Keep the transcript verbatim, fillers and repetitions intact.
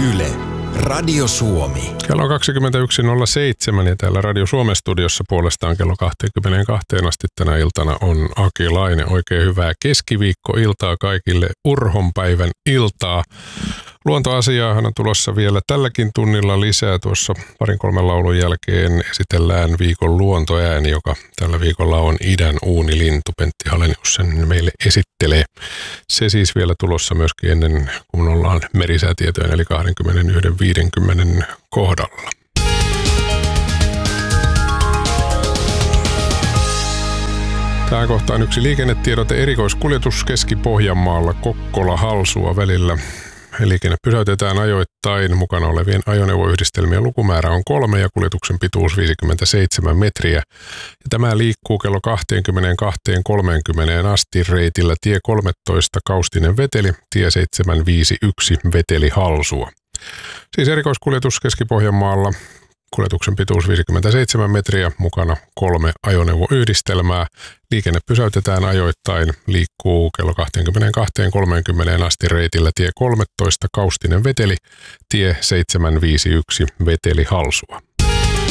Yle, Radio Suomi. Kello on kaksikymmentäyksi nolla seitsemän ja täällä Radio Suomen studiossa puolestaan kello kaksikymmentäkaksi asti tänä iltana on Aki Laine. Oikein hyvää keskiviikkoiltaa kaikille, Urhonpäivän iltaa. Luontoasiaahan on tulossa vielä tälläkin tunnilla lisää. Tuossa parin kolmen laulun jälkeen esitellään viikon luontoääni, joka tällä viikolla on idän uunilintu. Pentti Halenius sen meille esittelee. Se siis vielä tulossa myöskin ennen kuin ollaan merisäätietojen eli kaksikymmentäyksi viisikymmentä kohdalla. Tähän kohtaan yksi liikennetiedote: erikoiskuljetus Keski-Pohjanmaalla Kokkola-Halsua välillä. Liikenne pysäytetään ajoittain. Mukana olevien ajoneuvoyhdistelmien lukumäärä on kolme ja kuljetuksen pituus viisikymmentäseitsemän metriä. Ja tämä liikkuu kello kaksikymmentäkaksi kolmekymmentä asti reitillä tie kolmetoista Kaustinen Veteli, tie seitsemänsataaviisikymmentäyksi Veteli Halsua. Siis erikoiskuljetus Keski-Pohjanmaalla. Kuljetuksen pituus viisikymmentäseitsemän metriä, mukana kolme ajoneuvoyhdistelmää. Liikenne pysäytetään ajoittain, liikkuu kello kaksikymmentäkaksi kolmekymmentä asti reitillä tie kolmetoista Kaustinen Veteli, tie seitsemänsataaviisikymmentäyksi Veteli Halsua.